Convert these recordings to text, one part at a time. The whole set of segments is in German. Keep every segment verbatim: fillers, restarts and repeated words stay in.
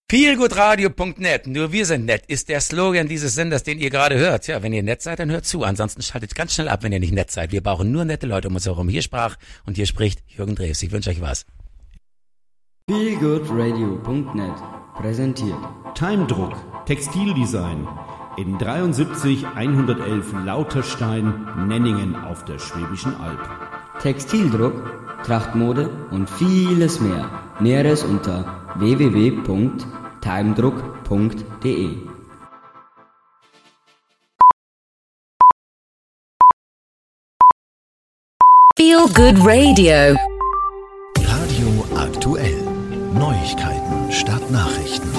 feelgoodradio punkt net, nur wir sind nett, ist der Slogan dieses Senders, den ihr gerade hört. Ja, wenn ihr nett seid, dann hört zu. Ansonsten schaltet ganz schnell ab, wenn ihr nicht nett seid. Wir brauchen nur nette Leute um uns herum. Hier sprach und hier spricht Jürgen Drews. Ich wünsche euch was. feelgoodradio punkt net präsentiert Timedruck, Textildesign in dreiundsiebzig hundertelf Lauterstein, Nenningen auf der Schwäbischen Alb. Textildruck, Trachtmode und vieles mehr. Näheres unter w w w punkt timedruck punkt de. Feel Good Radio. Radio aktuell. Neuigkeiten statt Nachrichten.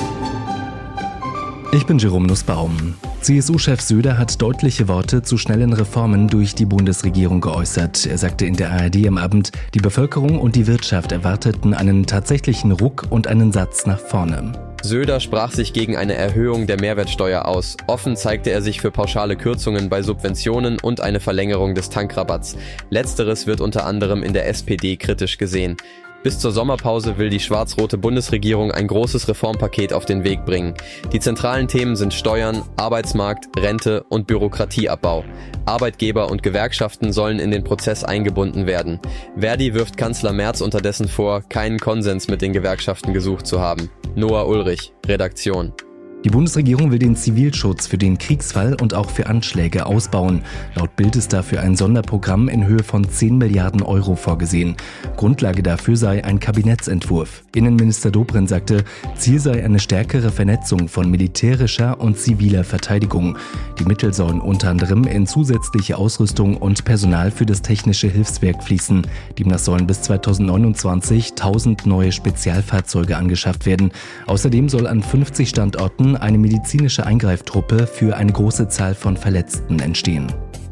Ich bin Jerome Nussbaum. C S U-Chef Söder hat deutliche Worte zu schnellen Reformen durch die Bundesregierung geäußert. Er sagte in der A R D am Abend, die Bevölkerung und die Wirtschaft erwarteten einen tatsächlichen Ruck und einen Satz nach vorne. Söder sprach sich gegen eine Erhöhung der Mehrwertsteuer aus. Offen zeigte er sich für pauschale Kürzungen bei Subventionen und eine Verlängerung des Tankrabatts. Letzteres wird unter anderem in der S P D kritisch gesehen. Bis zur Sommerpause will die schwarz-rote Bundesregierung ein großes Reformpaket auf den Weg bringen. Die zentralen Themen sind Steuern, Arbeitsmarkt, Rente und Bürokratieabbau. Arbeitgeber und Gewerkschaften sollen in den Prozess eingebunden werden. Verdi wirft Kanzler Merz unterdessen vor, keinen Konsens mit den Gewerkschaften gesucht zu haben. Noah Ulrich, Redaktion. Die Bundesregierung will den Zivilschutz für den Kriegsfall und auch für Anschläge ausbauen. Laut Bild ist dafür ein Sonderprogramm in Höhe von zehn Milliarden Euro vorgesehen. Grundlage dafür sei ein Kabinettsentwurf. Innenminister Dobrindt sagte, Ziel sei eine stärkere Vernetzung von militärischer und ziviler Verteidigung. Die Mittel sollen unter anderem in zusätzliche Ausrüstung und Personal für das technische Hilfswerk fließen. Demnach sollen bis zweitausendneunundzwanzig tausend neue Spezialfahrzeuge angeschafft werden. Außerdem soll an fünfzig Standorten eine medizinische Eingreiftruppe für eine große Zahl von Verletzten entstehen.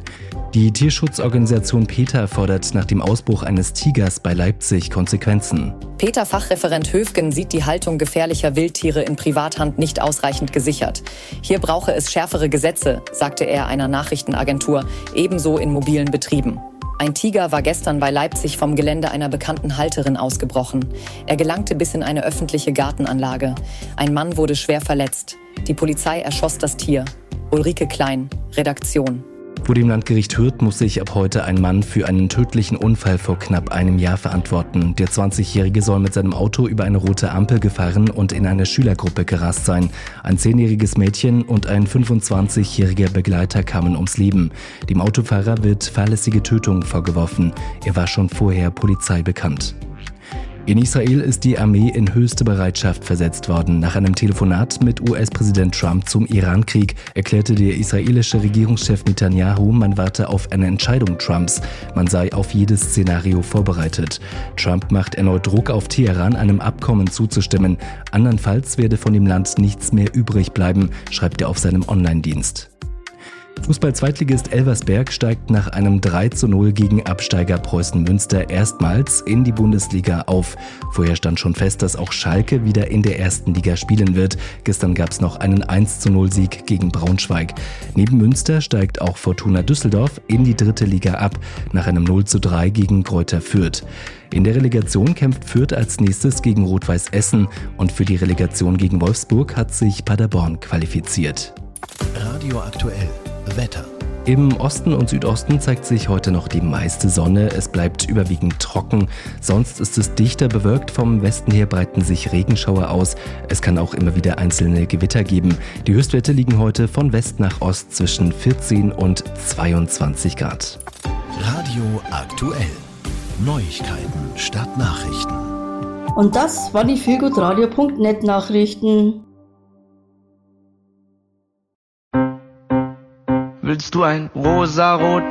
Die Tierschutzorganisation PETA fordert nach dem Ausbruch eines Tigers bei Leipzig Konsequenzen. PETA-Fachreferent Höfgen sieht die Haltung gefährlicher Wildtiere in Privathand nicht ausreichend gesichert. Hier brauche es schärfere Gesetze, sagte er einer Nachrichtenagentur, ebenso in mobilen Betrieben. Ein Tiger war gestern bei Leipzig vom Gelände einer bekannten Halterin ausgebrochen. Er gelangte bis in eine öffentliche Gartenanlage. Ein Mann wurde schwer verletzt. Die Polizei erschoss das Tier. Ulrike Klein, Redaktion. Vor dem Landgericht Hürth muss sich ab heute ein Mann für einen tödlichen Unfall vor knapp einem Jahr verantworten. Der zwanzigjährige soll mit seinem Auto über eine rote Ampel gefahren und in eine Schülergruppe gerast sein. Ein zehnjähriges Mädchen und ein fünfundzwanzigjähriger Begleiter kamen ums Leben. Dem Autofahrer wird fahrlässige Tötung vorgeworfen. Er war schon vorher Polizei bekannt. In Israel ist die Armee in höchste Bereitschaft versetzt worden. Nach einem Telefonat mit U S-Präsident Trump zum Iran-Krieg erklärte der israelische Regierungschef Netanyahu, man warte auf eine Entscheidung Trumps. Man sei auf jedes Szenario vorbereitet. Trump macht erneut Druck auf Teheran, einem Abkommen zuzustimmen. Andernfalls werde von dem Land nichts mehr übrig bleiben, schreibt er auf seinem Online-Dienst. Fußball-Zweitligist Elversberg steigt nach einem drei zu null gegen Absteiger Preußen Münster erstmals in die Bundesliga auf. Vorher stand schon fest, dass auch Schalke wieder in der ersten Liga spielen wird. Gestern gab es noch einen eins zu null Sieg gegen Braunschweig. Neben Münster steigt auch Fortuna Düsseldorf in die dritte Liga ab, nach einem null zu drei gegen Greuther Fürth. In der Relegation kämpft Fürth als nächstes gegen Rot-Weiß Essen und für die Relegation gegen Wolfsburg hat sich Paderborn qualifiziert. Radio aktuell. Wetter. Im Osten und Südosten zeigt sich heute noch die meiste Sonne. Es bleibt überwiegend trocken. Sonst ist es dichter bewölkt. Vom Westen her breiten sich Regenschauer aus. Es kann auch immer wieder einzelne Gewitter geben. Die Höchstwerte liegen heute von West nach Ost zwischen vierzehn und zweiundzwanzig Grad. Radio aktuell. Neuigkeiten statt Nachrichten. Und das war die feelgoodradio punkt net Nachrichten. Willst du ein rosarot